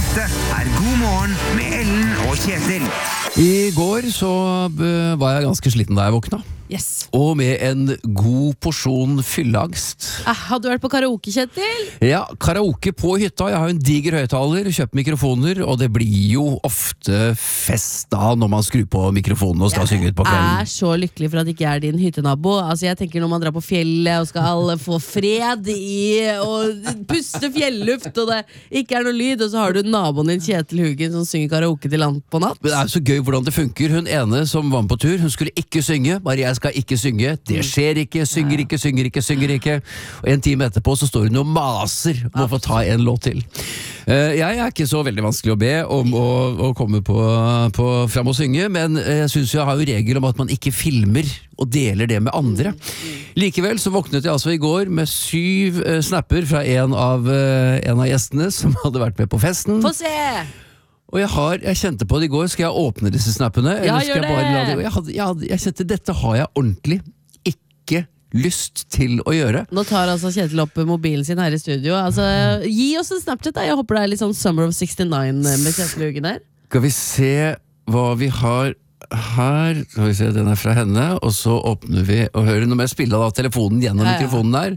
Dette God morgen med Ellen og Kjetil. I går så var jeg ganske sliten da jeg våkna. Yes. Og med en god porsjon fylleangst. Har du vært på karaoke, Kjetil? Ja, karaoke på hytta. Jeg har en diger høyttaler, kjøpt mikrofoner, og det blir jo ofte fest da når man skrur på mikrofonen og skal synge ut på Jeg kvelden. er så lykkelig for at ikke jeg er din hyttenabo. Altså jeg tenker når man drar på fjellet og skal få fred i og puste fjelluft, og det ikke er noe lyd, og så har du naboen din Kjetil Hugen som synger karaoke til land på natt. Men det er så gøy hvordan det funker. Hun ene som var med på tur, hun skulle ikke synge. Bare jeg skal ikke synge. Det skjer ikke. Synger ikke. Og en time etterpå så står hun og maser om å få ta en låt til. Jeg er ikke så veldig vanskelig å be om å komme på fram og synge, men jeg synes jeg har jo regel om at man ikke filmer og deler det med andre. Likevel så våknet jeg altså i går med 7 snapper fra en av gjestene som hadde vært med på festen. Få se! Og jeg kjente på det i går. Skal jeg åpne disse snappene? Ja, eller skal gjør jeg bare la det. det? Jeg kjente dette har jeg ordentlig ikke lyst til å gjøre. Nå tar altså Kjetil opp mobilen sin her i studio. Altså, gi oss en Snapchat da. Jeg håper det er litt sånn Summer of 69 med Kjetil Hugen her. Skal vi se hva vi har her. Skal vi se, den er fra henne. Og så åpner vi og hører. Nå må jeg spille av telefonen gjennom mikrofonen der.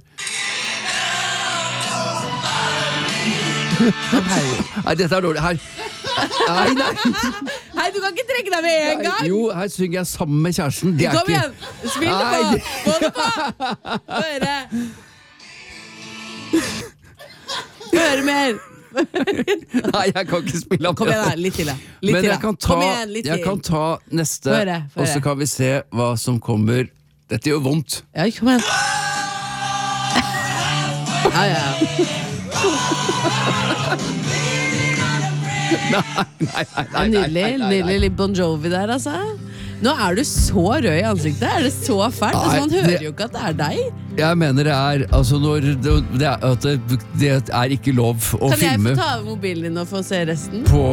Nei, dette er dårlig. Her. Nei. Hei, du kan ikke trekke deg med en gang! Jo, her synger jeg sammen med kjæresten. Det er Kom ikke... igjen! Spill det på! Få det på! Høre! Høre mer! Nei, jeg kan ikke spille opp. Kom igjen da, litt til da. Men jeg kan ta, Kom igjen, litt til. jeg kan ta neste, Få høre. og så kan vi se hva som kommer. Dette gjør vondt. Ja, kom igjen. Ja. Nei. Nydelig litt Bon Jovi der, altså. Nå er du så rød i ansiktet. Er det så fælt? Altså, man hører jo ikke at det er deg. Jeg mener det er, altså når det er ikke lov å Kan jeg filme få ta av mobilen din og få se resten? på...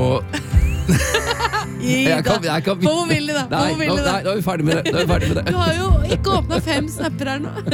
Jeg kan... På mobilen din da. Nei, nå er vi ferdig med det. Du har jo ikke åpnet 5 snapper her nå.